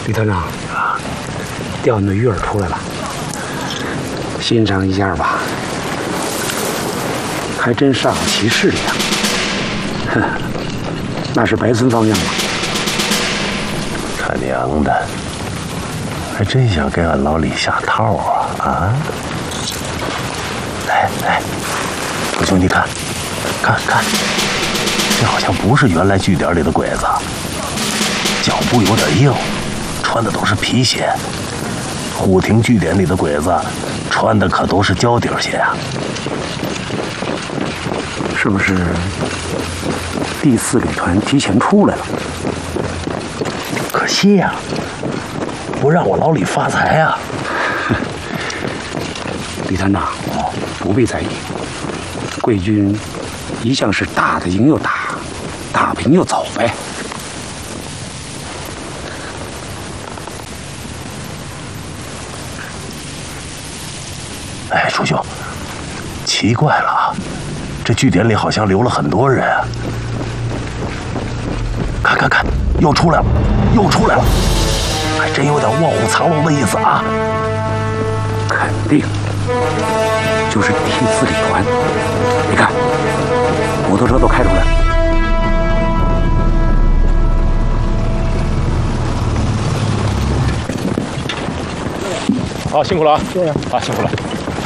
李团长，钓那鱼饵出来了，欣赏一下吧。还真煞有其事呀！哼，那是白村方向吗？ 他娘的，还真想给俺老李下套啊！来，我兄弟看，这好像不是原来据点里的鬼子，脚步有点硬，穿的都是皮鞋。虎亭据点里的鬼子穿的可都是胶底鞋啊！ 是不是第4旅团提前出来了？ 可惜呀，不让我老李发财啊！ 李团长，不必在意，贵军一向是打得赢又打，打不赢又走呗。 哎，楚兄，奇怪了啊！这据点里好像留了很多人啊！看，又出来了，还真有点卧虎藏龙的意思啊！ 肯定就是第4旅团。你看，摩托车都开出来了。 好，辛苦了啊！对呀，啊，辛苦了。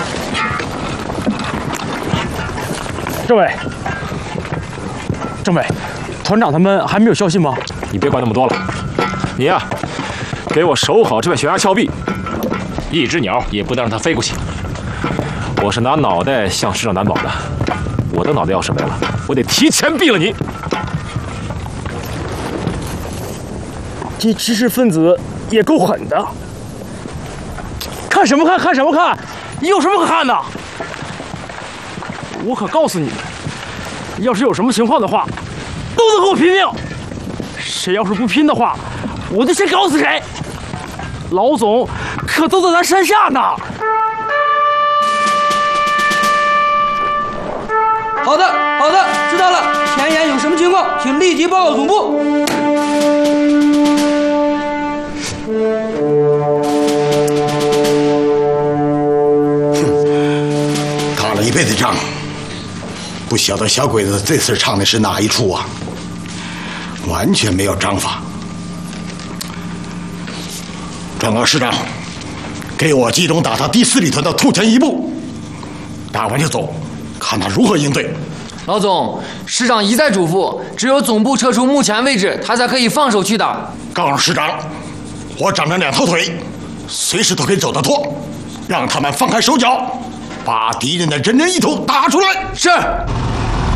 政委，团长他们还没有消息吗？你别管那么多了，你呀，给我守好这片悬崖峭壁，一只鸟也不能让它飞过去。我是拿脑袋向师长担保的，我的脑袋要是没了，我得提前毙了你。 这知识分子也够狠的。看什么看？你有什么可看的？我可告诉你们，要是有什么情况的话，都得和我拼命。谁要是不拼的话，我就先搞死谁。老总可都在咱山下呢。 好的，知道了。前沿有什么情况，请立即报告总部。 打了一辈子仗，不晓得小鬼子这次唱的是哪一出啊？完全没有章法。转告师长，给我集中打他第4旅团的突前一部，打完就走，看他如何应对。 老总，师长一再嘱咐，只有总部撤出目前位置，他才可以放手去打。 告诉师长，我长着2条腿，随时都可以走得脱，让他们放开手脚，把敌人的人人意图打出来。 是。